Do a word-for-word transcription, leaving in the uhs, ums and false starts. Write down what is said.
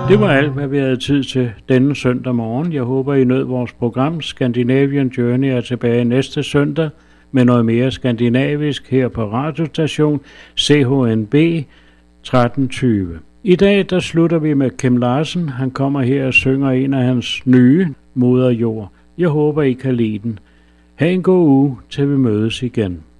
Det var alt, hvad vi havde tid til denne søndag morgen. Jeg håber, I nød vores program. Scandinavian Journey er tilbage næste søndag med noget mere skandinavisk her på radiostation C H N B tretten tyve. I dag der slutter vi med Kim Larsen. Han kommer her og synger en af hans nye, Moder Jord. Jeg håber, I kan lide den. Ha' en god uge, til vi mødes igen.